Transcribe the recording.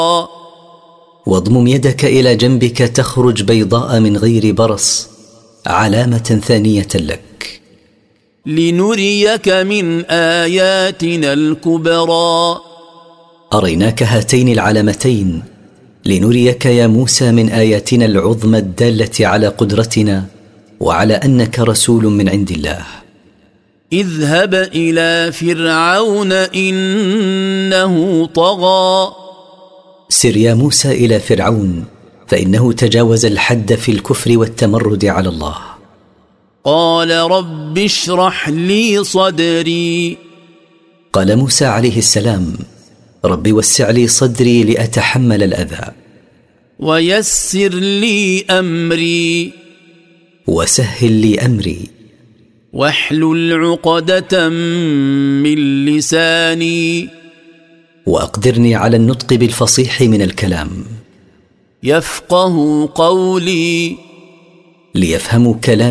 واضمم يدك إلى جنبك تخرج بيضاء من غير برص، علامة ثانية لك. لنريك من آياتنا الكبرى. أريناك هاتين العلامتين لنريك يا موسى من آياتنا العظمى الدالة على قدرتنا وعلى أنك رسول من عند الله. اذهب إلى فرعون إنه طغى. سر يا موسى إلى فرعون فإنه تجاوز الحد في الكفر والتمرد على الله. قال رب اشرح لي صدري. قال موسى عليه السلام: رب وسع لي صدري لأتحمل الأذى. ويسر لي أمري. وسهل لي أمري. واحلل عقدة من لساني. وأقدرني على النطق بالفصيح من الكلام. يفقه قولي. ليفهموا كلامي